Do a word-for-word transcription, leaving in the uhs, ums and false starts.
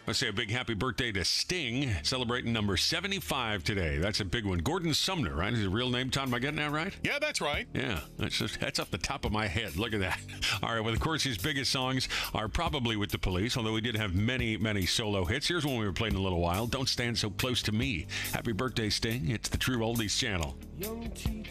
Let's say a big happy birthday to Sting, celebrating number seventy-five today. That's a big one. Gordon Sumner, right? Is his real name, Tom? Am I getting that right? Yeah, that's right. Yeah, that's just, that's off the top of my head. Look at that. All right, well, of course, his biggest songs are probably with the Police, although he did have many, many solo hits. Here's one we were playing a little while. Don't Stand So Close to Me. Happy birthday, Sting. It's the True Oldies channel. Young teacher.